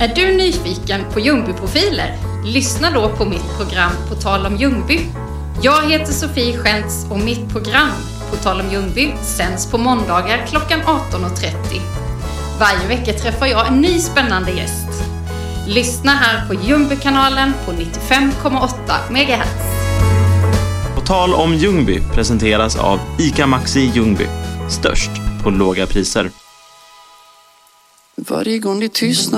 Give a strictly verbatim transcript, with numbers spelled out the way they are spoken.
Är du nyfiken på Ljungby-profiler? Lyssna då på mitt program På tal om Ljungby. Jag heter Sofie Schentz och mitt program På tal om Ljungby sänds på måndagar klockan arton och trettio. Varje vecka träffar jag en ny spännande gäst. Lyssna här på Ljungby-kanalen på nittiofem komma åtta megahertz. På tal om Ljungby presenteras av ICA Maxi Ljungby. Störst på låga priser. Varje gång det tystnar